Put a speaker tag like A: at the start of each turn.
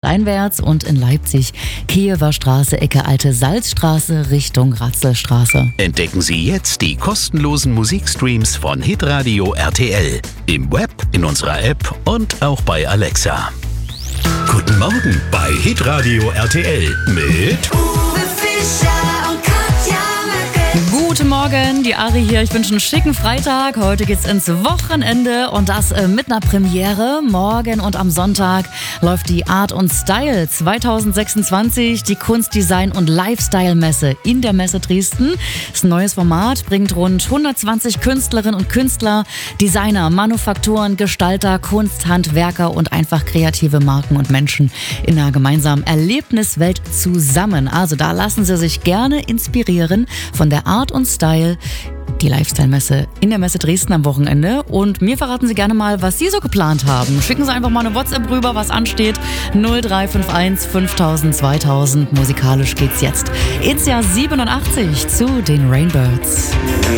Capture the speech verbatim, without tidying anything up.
A: landeinwärts und in Leipzig Kiewer Straße, Ecke Alte Salzstraße Richtung Ratzelstraße.
B: Entdecken Sie jetzt die kostenlosen Musikstreams von Hitradio R T L. Im Web, in unserer App und auch bei Alexa. Guten Morgen bei Hitradio R T L mit
C: Uwe Fischer und Katja Möcke.
A: Guten Morgen, die Ari hier. Ich wünsche einen schicken Freitag. Heute geht's ins Wochenende und das äh, mit einer Premiere. Morgen und am Sonntag läuft die Art und Style zwanzig sechsundzwanzig, die Kunst-, Design- und Lifestyle-Messe in der Messe Dresden. Das ist ein neues Format, bringt rund hundertzwanzig Künstlerinnen und Künstler, Designer, Manufakturen, Gestalter, Kunsthandwerker und einfach kreative Marken und Menschen in einer gemeinsamen Erlebniswelt zusammen. Also da lassen Sie sich gerne inspirieren von der Art und Style, die Lifestyle-Messe in der Messe Dresden am Wochenende. Und mir verraten Sie gerne mal, was Sie so geplant haben. Schicken Sie einfach mal eine WhatsApp rüber, was ansteht. null drei fünf eins fünftausend zweitausend. Musikalisch geht's jetzt ins Jahr siebenundachtzig zu den Rainbirds.